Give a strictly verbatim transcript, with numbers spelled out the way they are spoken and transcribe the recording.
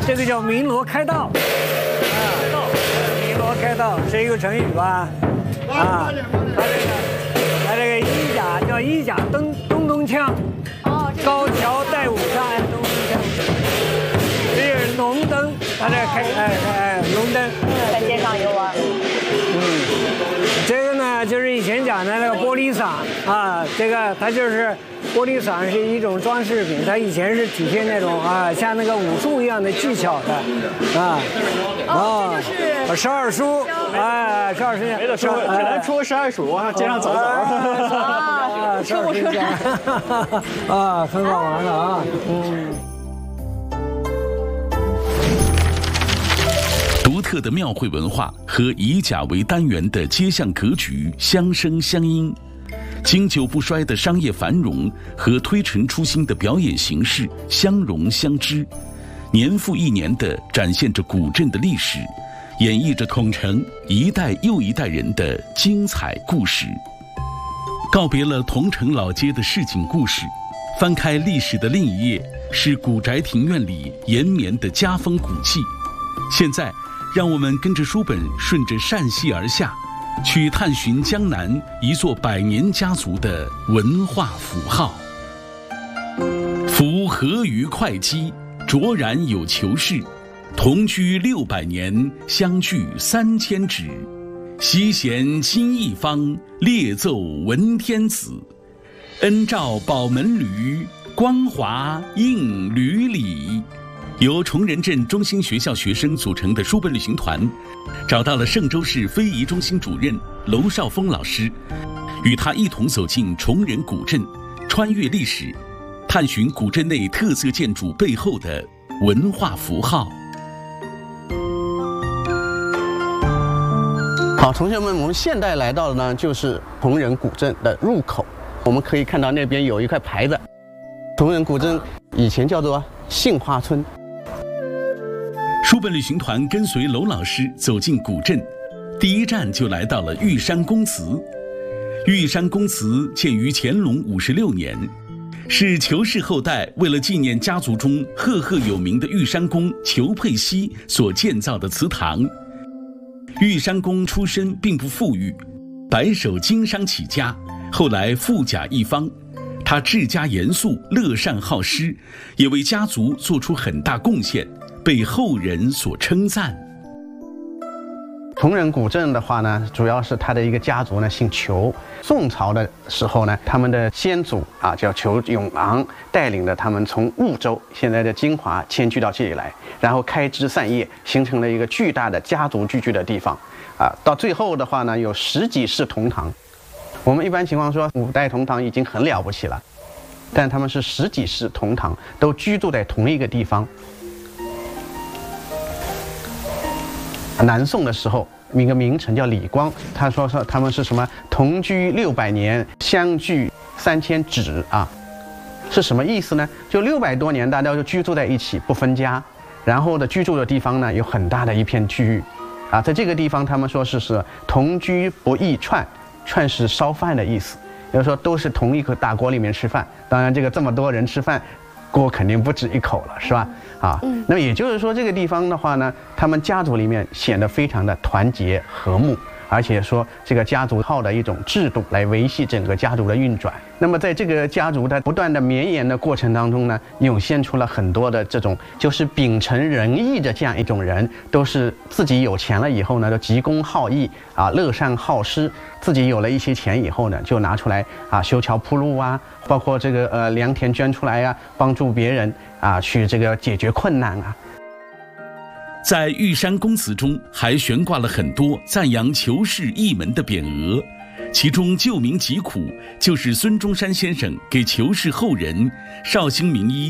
这个叫鸣锣开道。啊，鸣锣开道是一个成语吧？啊，他这个他这个衣甲叫衣甲咚咚咚锵，哦，高桥带舞上哎咚咚锵。这是龙灯，他这开哎哎龙灯在街上游玩。 嗯，这个呢就是以前讲的那个玻璃伞啊，这个它就是玻璃伞是一种装饰品，它以前是体现那种啊像那个武术一样的技巧的啊。 哦，这就是十二书，哎，十二书， 没得说，只能出十二书，往街上走走。 啊，出不出来？ 啊，很好玩的啊，嗯。 独特的庙会文化和以甲为单元的街巷格局相生相依，经久不衰的商业繁荣和推陈出新的表演形式相融相知，年复一年地展现着古镇的历史，演绎着统城一代又一代人的精彩故事。告别了桐城老街的市井故事，翻开历史的另一页，是古宅庭院里延绵的家风古迹。现在让我们跟着书本顺着陕西而下，去探寻江南一座百年家族的文化符号。夫合于会稽，卓然有裘氏，同居六百年，相距三千指。西弦金一方，列奏文天子。恩照宝门驴，光华映闾里。由崇仁镇中心学校学生组成的书本旅行团，找到了嵊州市非遗中心主任娄少峰老师，与他一同走进崇仁古镇，穿越历史，探寻古镇内特色建筑背后的文化符号。 好，同学们，我们现在来到的呢，就是崇仁古镇的入口。我们可以看到那边有一块牌子，崇仁古镇以前叫做杏花村。 书本旅行团跟随娄老师走进古镇，第一站就来到了玉山宫祠。玉山宫祠建于乾隆五十六年，是裘氏后代为了纪念家族中赫赫有名的玉山公裘佩熙所建造的祠堂。玉山公出身并不富裕，白手经商起家，后来富甲一方。他治家严肃，乐善好施，也为家族做出很大贡献，被后人所称赞。 崇仁古镇的话呢，主要是他的一个家族呢姓裘。宋朝的时候呢，他们的先祖啊叫裘永昂，带领着他们从婺州现在的金华迁居到这里来，然后开枝散叶，形成了一个巨大的家族聚居的地方。啊，到最后的话呢，有十几世同堂。我们一般情况说五代同堂已经很了不起了，但他们是十几世同堂，都居住在同一个地方。南宋的时候，一个名臣叫李光，他说说他们是什么同居六百年，相距三千指啊，是什么意思呢？就六百多年，大家就居住在一起，不分家，然后的居住的地方呢有很大的一片区域，啊，在这个地方他们说是是同居不异串，串是烧饭的意思，也就是说都是同一个大锅里面吃饭。当然，这个这么多人吃饭，锅肯定不止一口了，是吧？啊，嗯、那么也就是说，这个地方的话呢，他们家族里面显得非常的团结和睦，而且说这个家族靠的一种制度来维系整个家族的运转。那么在这个家族的不断的绵延的过程当中呢，涌现出了很多的这种就是秉承仁义的这样一种人，都是自己有钱了以后呢，都急公好义啊，乐善好施。自己有了一些钱以后呢，就拿出来啊修桥铺路啊，包括这个呃良田捐出来呀、啊，帮助别人啊去这个解决困难啊。 在玉山宫祠中还悬挂了很多赞扬裘氏一门的匾额，其中救民疾苦就是孙中山先生给裘氏后人绍兴名医